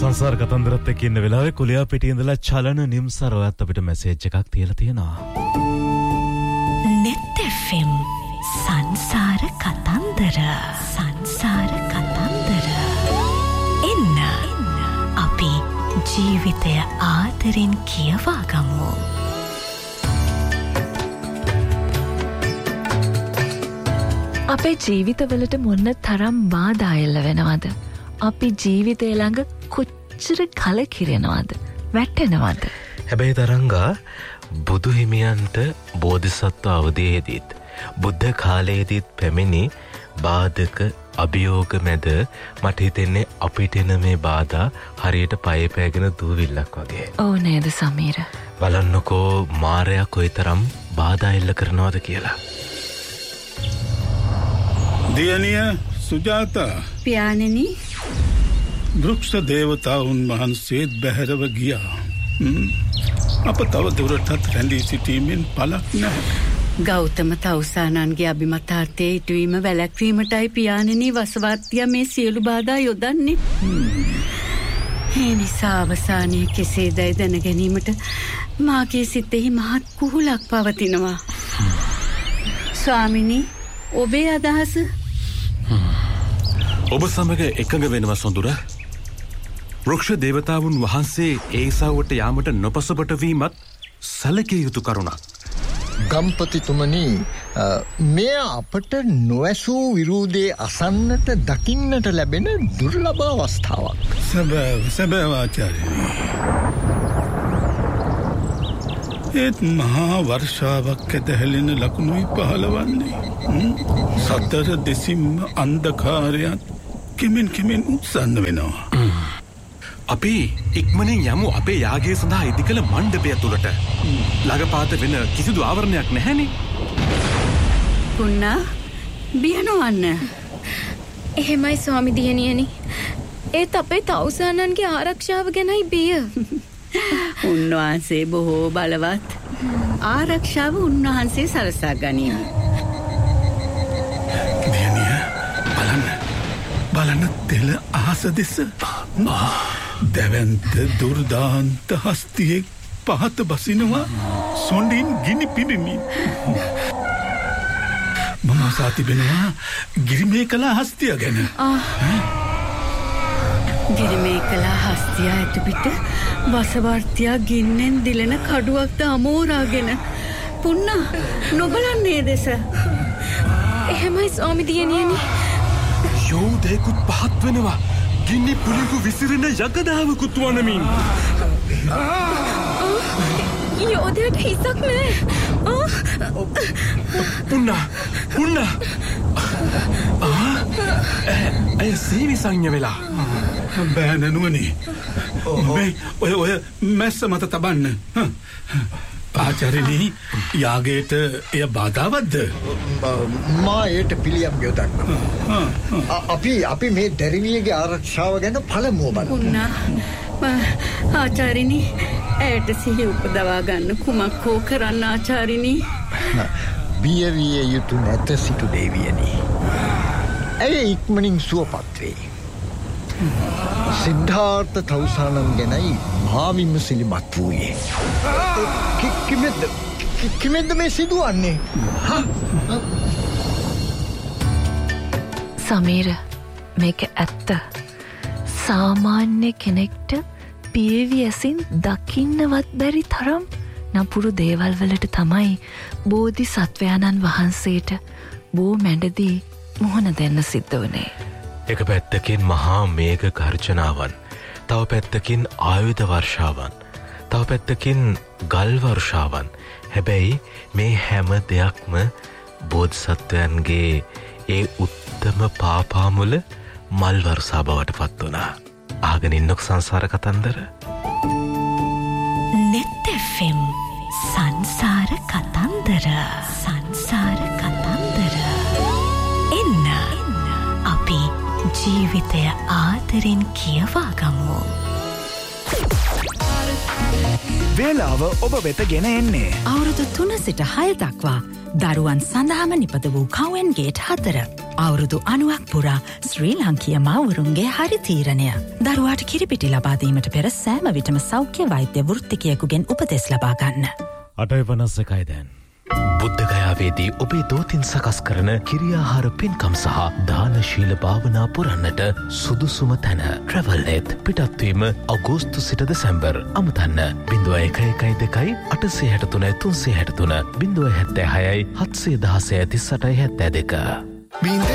සංසාර කතන්දරත් එක්ක ඉන්න වෙලාවේ කුලියා පිටියේ ඉඳලා චලන නිම්සර ඔයත් අපිට මැසේජ් එකක් තියලා තියෙනවා. net fm සංසාර කතන්දර එන්න අපි ජීවිතය ආදරෙන් කියවා ගමු. අපේ ජීවිතවලට මොන තරම් බාධා එල්ල වෙනවද? අපි ජීවිතය ළඟ කොච්චර කලකිරෙනවද? වැටෙනවද? හැබැයි තරංගා බුදු හිමියන්ට බෝධිසත්ව අවදීෙදිත් බුද්ධ කාලයේදීත් පැමිණි බාධක අභියෝග මැද මට හිතෙන්නේ අපිට එන මේ බාධා හරියට පයේ පෑගෙන දූවිල්ලක් වගේ. ඕ නේද සමීර? බලන්නකෝ මාරයා කොයිතරම් බාධා එල්ල කරනවද කියලා. දියණිය සුජාතා පියාණෙනි වෘක්ෂ දේවතාවුන් වහන්සේත් බැහැරව ගියා. අප තව දුරටත් රැඳී සිටීමෙන් පළක් නැහැ. ගෞතම තවුසානන්ගේ අභිමතාර්ථයේ ඉටුවීම වැළැක්වීමටයි පියාණෙනි වසවර්තියා මේ සියලු බාධා යොදන්නේ. ඒ නිසා අවසානයේ කෙසේදයි දැන ගැනීමට මාගේ සිතෙහි මහත් කුහුලක් පවතිනවා. ස්වාමිනී ඔබේ අදහස? ඔබ සමග එකඟ වෙනවා සොඳුර. වෘක්ෂ දේවතාවුන් වහන්සේ ඒ සවුවට යාමට නොපසපට වීමත් සැලකිය යුතු කරුණක්. ගම්පතිතුමනි, මෙය අපට නොඇසූ විරෝධයේ අසන්නට දකින්නට ලැබෙන දුර්ලභ අවස්ථාවක්. සැබෑව ආචාර්යනි. ඒත් මහා වර්ෂාවක් ඇදහැලෙන ලකුණුයි පහළවන්නේ. සතර දෙසින්ම අන්ධකාරයත් කෙමෙන් උත්සන්න වෙනවා. අපි ඉක්මනින් යමු අපේ යාගය සඳහා ඉදි කළ මණ්ඩපය තුළට. ළඟපාත වෙන කිසිදු ආවරණයක් නැහැනේ. පුන්නා බියනවන්න. එහෙමයි ස්වාමි දියණියනි. ඒත් අපේ තවුසානන්ගේ ආරක්ෂාව ගැනයි බිය. උන්වහන්සේ බොහෝ බලවත්. ආරක්ෂාව උන්වහන්සේ සලසා ගනියි. දියණිය බලන්න තෙල අහස දෙස. දැවන්ත දුර්දාන්ත හස්තියෙක් පහත බසිනවා සොඬින් ගිනි පිබිමින්. මම සාතිබෙනවා ගිරිමේ කලා හස්තිය ගැන. ගිරිමේ කලා හස්තිය ඇතුපිට වසවර්තියා ගින්නෙන් දිලෙන කඩුවක්ද අමෝරාගෙන. පුන්නා නොබලන්නේ දෙස. එහෙමයි ස්වාමි දියණියනි. යෝධයෙකුත් පහත් වෙනවා. ගින්නි පුලිඟු විසිරෙන යකඩාවකුත් වනමින්. යෝධයට හිසක් නෑ. පුන්නා ඇය සීවි සංඥ වෙලා. බෑනනුවනේ. ඔය මැස්ස මත තබන්න. ආචාර්යනි, යාගයට එය බාධාවත්ද? මා ඒට පිළියම් යොදන්නවා. අපි මේ දැරිවියගේ ආරක්ෂාව ගැන පළමුව බලමු. පුන්නා ආචාර්යනි, ඇයට සිහි උපදවා ගන්න කුමක් හෝ කරන්න ආචාර්යනි. බිය විය යුතු නැත සිටු දේවියනි. ඇය ඉක්මනින් සුවපත් වේ. සිද්ධාර්ථ තවුසානන් ගැනයි මා විමසිලිමත් වූයේ. කිමෙද්ද මේ සිදුවන්නේ? සමීර, මේක ඇත්ත. සාමාන්‍ය කෙනෙක්ට පියවි ඇසින් දකින්නවත් බැරි තරම් නපුරු දේවල් වලට තමයි බෝධි සත්වයාණන් වහන්සේට බෝ මැඩදී මුහුණ දෙන්න සිද්ධ වුණේ. එක පැත්තකින් මහා මේඝ ගර්ජනාවන්, තව පැත්තකින් ආයුධ වර්ෂාවන්, තව පැත්තකින් ගල් වර්ෂාවන්. හැබැයි මේ හැම දෙයක්ම බෝධිසත්වයන්ගේ ඒ උත්තම පාපාමුල මල් වර්ෂා බවට පත් වුණා. ආගෙන ඉන්නක සංසාර කතන්දර. net fm සංසාර කතන්දර. එන්න අපි ජීවිතය ආදරෙන් කියවා ගමු. වේලාව ඔබ වෙත ගෙන එන්නේ අවුරුදු 3 සිට 6 දක්වා දරුවන් සඳහාම නිපද වූ කවෙන් ගේට් 4. අවුරුදු 90ක් පුරා ශ්‍රී ලාංකීය මව්වරුන්ගේ හරි තීරණය. දරුවාට කිරිපිටි ලබා දීමට පෙර සෑම විටම සෞඛ්‍ය වෛද්‍ය වෘත්තිකයෙකුගෙන් උපදෙස් ලබා ගන්න. 8:51 දැන්. බුද්ධගයාවේදී ඔබේ දෝතින් සකස් කරන කිරියාහාර පින්කම් සහ දානශීල භාවනා පුරන්නට සුදුසුම තැන ට්‍රැවල්නෙත්. පිටත්වීම අගෝස්තු සිට දෙසැම්බර්. අමතන්න 0112 863 363 076 716 38 72.